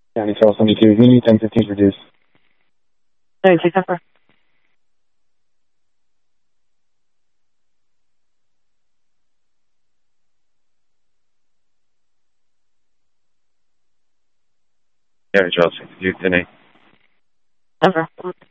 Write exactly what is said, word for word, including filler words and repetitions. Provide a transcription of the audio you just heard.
County Charles seventy-two, Unity ten fifteen reduced. seventy-two, ten four. County Charles sixty-two, ten eight. ten four.